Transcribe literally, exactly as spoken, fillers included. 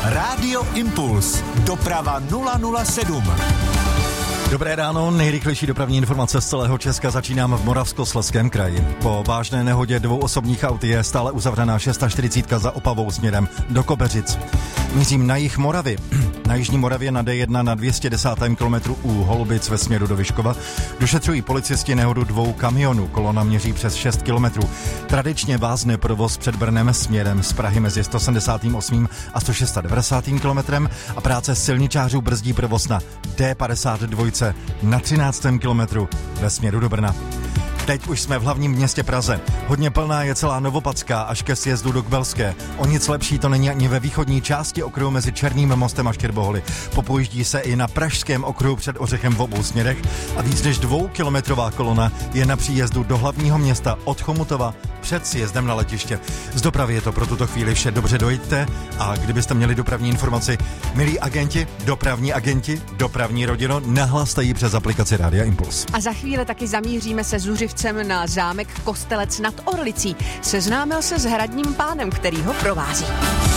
Rádio Impuls. Doprava nula nula sedm. Dobré ráno, nejrychlejší dopravní informace z celého Česka začínáme v Moravskoslezském kraji. Po vážné nehodě dvou osobních aut je stále uzavřená čtyřicet šest za Opavou směrem do Kobeřic. Mířím na jih Moravy. Na jižní Moravě na D jedna na dvě stě deset kilometrů u Holubic ve směru do Vyškova došetřují policisti nehodu dvou kamionů. Kolona měří přes šest kilometrů. Tradičně vázne provoz před Brnem směrem z Prahy mezi sto sedmdesát osm a sto devadesát šest kilometrem a práce silničářů brzdí provoz na D padesát dva na třináctém kilometru ve směru do Brna. Teď už jsme v hlavním městě Praze. Hodně plná je celá Novopadská až ke sjezdu do Kbelské. O nic lepší to není ani ve východní části okruhu mezi Černým mostem a Štěrboholy. Popojíždí se i na pražském okruhu před Ořechem v obou směrech a víc než dvoukilometrová kolona je na příjezdu do hlavního města od Chomutova před sjezdem na letiště. Z dopravy je to pro tuto chvíli vše. Dobře dojďte a kdybyste měli dopravní informaci, milí agenti, dopravní agenti, dopravní rodino, nahlaste ji přes aplikaci Rádia Impuls. A za chvíli taky zamíříme se Zuřivcem na zámek Kostelec nad Orlicí. Seznámil se s hradním pánem, který ho provází.